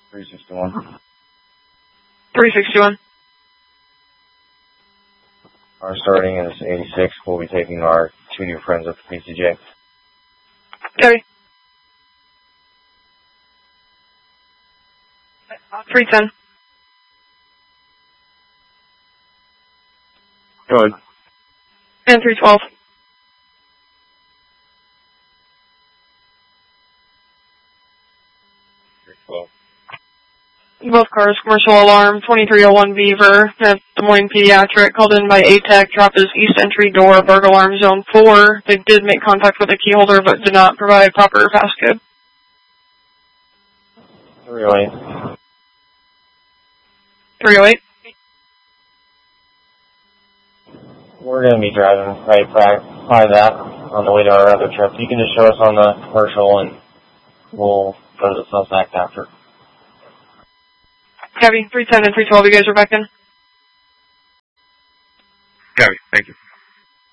361. 361. Our starting is 86. We'll be taking our 2 new friends up to PCJ. Copy. 310. Go ahead. And 312. 312. Both cars, commercial alarm, 2301 Beaver, at Des Moines Pediatric, called in by ATEC, dropped his east entry door, burglar alarm zone 4. They did make contact with the key holder, but did not provide proper passcode. 308. 308. We're going to be driving right by that on the way to our other trip. You can just show us on the commercial and we'll go to the suspect after. Copy. 310 and 312, you guys are back in? Copy. Thank you.